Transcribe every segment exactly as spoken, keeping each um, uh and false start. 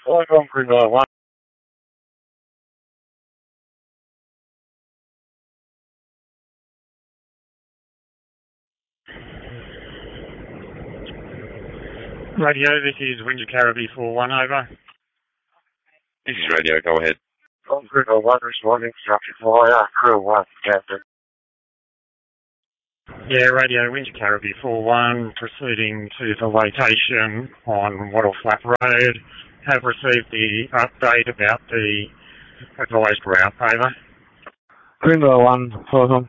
Flight on Greenway one. Radio, this is Windsor Caribbean four one, over. This is radio, go ahead. On Greenway one, responding, instruction flyer, crew one, captain. Yeah, radio, Windsor Caribbean four one, proceeding to the location on Wattle Flat Road. Have received the update about the advised route, over. Greenway one, welcome.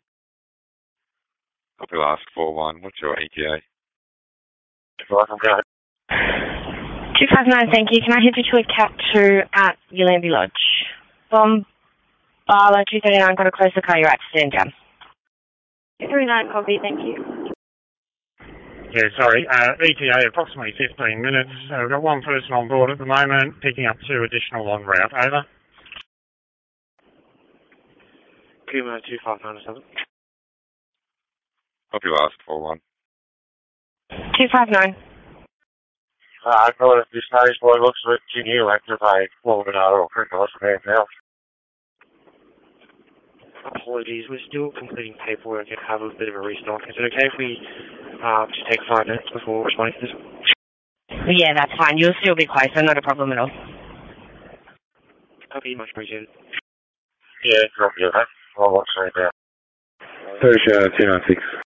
Copy last four one, what's your E T A? Welcome, go ahead. two five nine, thank you. Can I head you to a cat two at Yulambie Lodge? From Barla two thirty-nine, got to close the car, you're at stand down. two three nine, copy, thank you. Yeah, sorry, uh, E T A approximately fifteen minutes. Uh, we've got one person on board at the moment, picking up two additional en route, over. Puma two five nine seven. Copy last four one. two five nine. Uh, I thought at this stage, boy, looks like can you activate Waldenado or Crickle from anything else? Apologies, we're still completing paperwork and have a bit of a restock. Is it okay if we uh, just take five minutes before responding to this? Yeah, that's fine. You'll still be closer, not a problem at all. Copy, much appreciated. Yeah, drop you that. I'll watch right now. Persia two nine six.